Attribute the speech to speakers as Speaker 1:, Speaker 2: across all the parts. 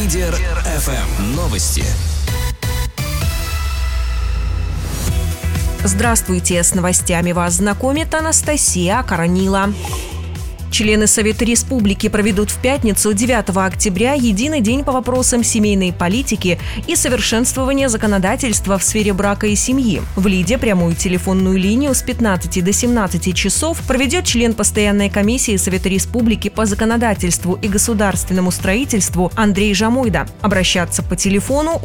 Speaker 1: Лидер ФМ. Новости.
Speaker 2: Здравствуйте, с новостями вас знакомит Анастасия Коронила. Члены Совета Республики проведут в пятницу, 9 октября, единый день по вопросам семейной политики и совершенствования законодательства в сфере брака и семьи. В Лиде прямую телефонную линию с 15 до 17 часов проведет член постоянной комиссии Совета Республики по законодательству и государственному строительству Андрей Жамойда. Обращаться по телефону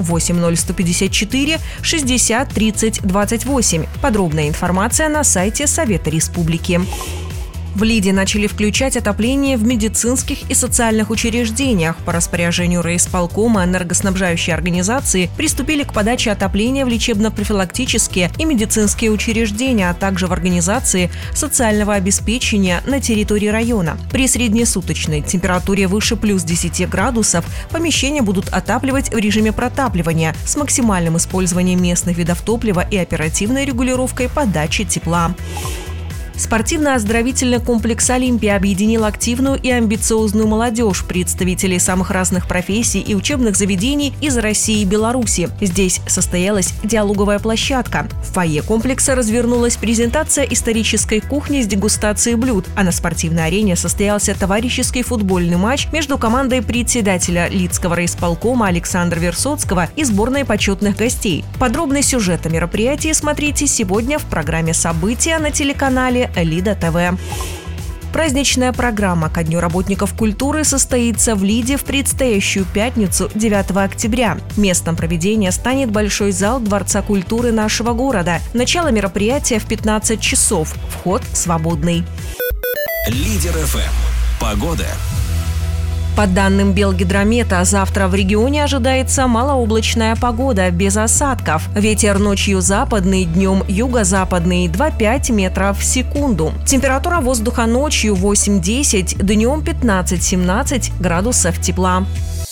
Speaker 2: 80154 60 30 28. Подробная информация на сайте Совета Республики. В Лиде начали включать отопление в медицинских и социальных учреждениях. По распоряжению райисполкома энергоснабжающие организации приступили к подаче отопления в лечебно-профилактические и медицинские учреждения, а также в организации социального обеспечения на территории района. При среднесуточной температуре выше плюс 10 градусов помещения будут отапливать в режиме протапливания с максимальным использованием местных видов топлива и оперативной регулировкой подачи тепла. Спортивно-оздоровительный комплекс «Олимпия» объединил активную и амбициозную молодежь, представителей самых разных профессий и учебных заведений из России и Беларуси. Здесь состоялась диалоговая площадка. В фойе комплекса развернулась презентация исторической кухни с дегустацией блюд, а на спортивной арене состоялся товарищеский футбольный матч между командой председателя Лидского райисполкома Александра Версоцкого и сборной почетных гостей. Подробный сюжет о мероприятии смотрите сегодня в программе «События» на телеканале Лида ТВ. Праздничная программа ко Дню работников культуры состоится в Лиде в предстоящую пятницу, 9 октября. Местом проведения станет большой зал Дворца культуры нашего города. Начало мероприятия в 15 часов. Вход свободный.
Speaker 1: Лидер ФМ. Погода.
Speaker 2: По данным Белгидромета, завтра в регионе ожидается малооблачная погода, без осадков. Ветер ночью западный, днем юго-западный 2-5 метров в секунду. Температура воздуха ночью 8-10, днем 15-17 градусов тепла.